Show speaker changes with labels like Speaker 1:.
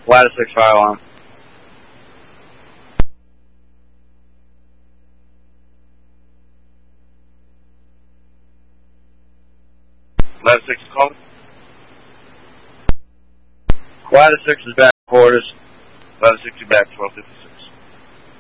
Speaker 1: Ladder 6 fire alarm. Ladder 6 is called. Ladder 6 is back quarters. Ladder 6 is back 1256.